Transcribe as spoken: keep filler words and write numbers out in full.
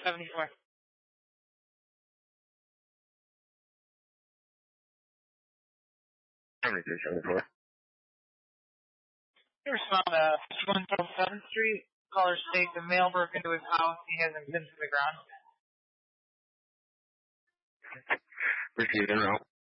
seventy-four. seventy-three seventy-four. He responded to fifty-one seventh Street. Caller states a male broke into his house. He hasn't been to the ground. Received en route.